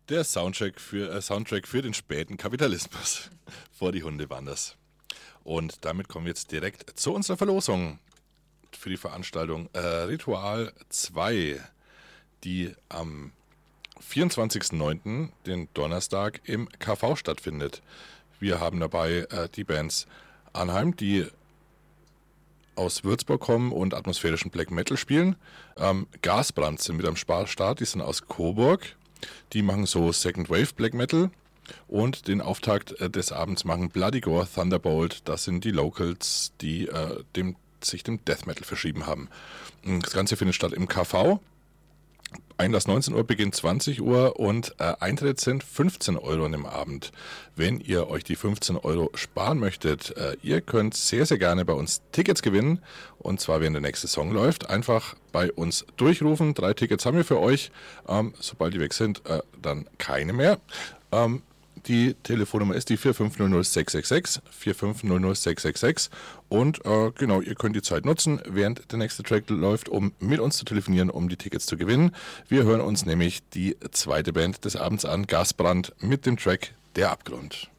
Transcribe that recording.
Der Soundtrack für den späten Kapitalismus. Vor die Hunde waren das. Und damit kommen wir jetzt direkt zu unserer Verlosung für die Veranstaltung Ritual 2, die am 24.09., den Donnerstag, im KV stattfindet. Wir haben dabei die Bands Arnheim, die aus Würzburg kommen und atmosphärischen Black Metal spielen. Gasbrand sind mit am Start, die sind aus Coburg. Die machen so Second Wave Black Metal. Und den Auftakt des Abends machen Bloody Gore, Thunderbolt. Das sind die Locals, die sich dem Death Metal verschrieben haben. Das Ganze findet statt im KV. Einlass 19 Uhr, Beginn 20 Uhr und Eintritt sind 15 Euro an dem Abend. Wenn ihr euch die 15 Euro sparen möchtet, ihr könnt sehr, sehr gerne bei uns Tickets gewinnen. Und zwar, wenn der nächste Song läuft, einfach bei uns durchrufen. 3 Tickets haben wir für euch. Sobald die weg sind, dann keine mehr. Die Telefonnummer ist die 4500666, 4500666 und genau, ihr könnt die Zeit nutzen, während der nächste Track läuft, um mit uns zu telefonieren, um die Tickets zu gewinnen. Wir hören uns nämlich die zweite Band des Abends an, Gasbrand, mit dem Track Der Abgrund.